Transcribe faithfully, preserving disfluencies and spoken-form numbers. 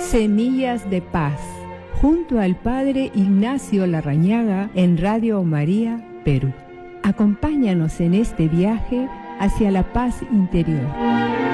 Semillas de Paz, junto al Padre Ignacio Larrañaga en Radio María, Perú. Acompáñanos en este viaje hacia la paz interior.